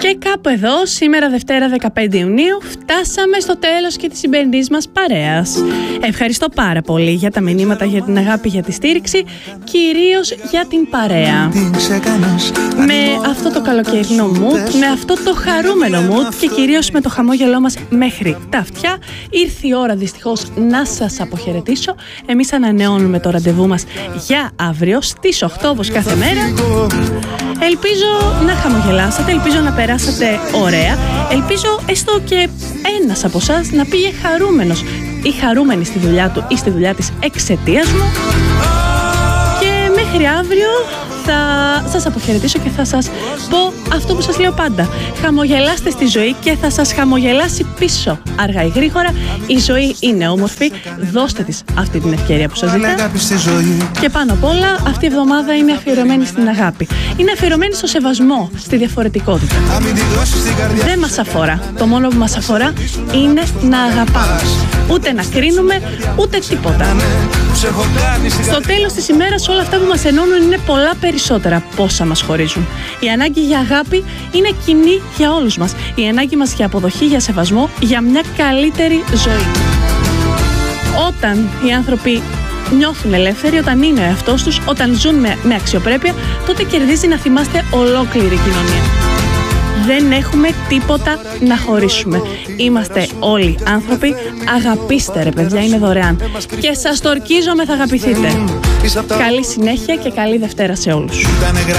Και κάπου εδώ, σήμερα Δευτέρα 15 Ιουνίου, φτάσαμε στο τέλος και της σημερινής μας παρέας. Ευχαριστώ πάρα πολύ για τα μηνύματα, για την αγάπη, για τη στήριξη, κυρίως για την παρέα. Με αυτό το καλοκαιρινό mood, με αυτό το χαρούμενο mood και κυρίως με το χαμόγελό μας μέχρι τα αυτιά, ήρθε η ώρα δυστυχώς να σας αποχαιρετήσω. Εμείς ανανεώνουμε το ραντεβού μας για αύριο στις 8 όπως κάθε μέρα. Ελπίζω να χαμογελάσατε, ελπίζω να περάσατε ωραία, ελπίζω έστω και ένας από εσάς να πήγε χαρούμενος ή χαρούμενη στη δουλειά του ή στη δουλειά της εξαιτίας μου. Και μέχρι αύριο θα σας αποχαιρετήσω και θα σας πω αυτό που σας λέω πάντα. Χαμογελάστε στη ζωή και θα σας χαμογελάσει πίσω. Αργά ή γρήγορα, η ζωή είναι όμορφη. Δώστε της αυτή την ευκαιρία που σας ζητά. Και πάνω απ' όλα, αυτή η εβδομάδα είναι αφιερωμένη στην αγάπη. Είναι αφιερωμένη στο σεβασμό, στη διαφορετικότητα. Δεν μας αφορά. Το μόνο που μας αφορά είναι να αγαπάμε. Ούτε να κρίνουμε, ούτε τίποτα. Στο τέλος της ημέρας όλα αυτά που μας ενώνουν είναι πολλά περισσότερα από όσα μας χωρίζουν. Η ανάγκη για αγάπη είναι κοινή για όλους μας. Η ανάγκη μας για αποδοχή, για σεβασμό, για μια καλύτερη ζωή. Όταν οι άνθρωποι νιώθουν ελεύθεροι, όταν είναι ο εαυτός τους, όταν ζουν με αξιοπρέπεια, τότε κερδίζει να θυμάστε ολόκληρη η κοινωνία. Δεν έχουμε τίποτα να χωρίσουμε. Είμαστε όλοι άνθρωποι. Αγαπήστε ρε παιδιά, είναι δωρεάν. Και σας το ορκίζομαι, θα αγαπηθείτε. Καλή συνέχεια και καλή Δευτέρα σε όλους.